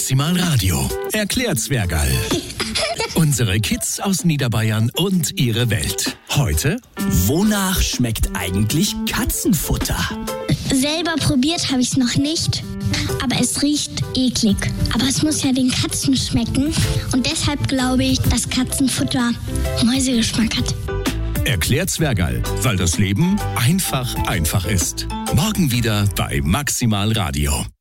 Maximal Radio. Erklärt Zwergerl. Unsere Kids aus Niederbayern und ihre Welt. Heute: Wonach schmeckt eigentlich Katzenfutter? Selber probiert habe ich es noch nicht, aber es riecht eklig. Aber es muss ja den Katzen schmecken und deshalb glaube ich, dass Katzenfutter Mäusegeschmack hat. Erklärt Zwergerl, weil das Leben einfach ist. Morgen wieder bei Maximal Radio.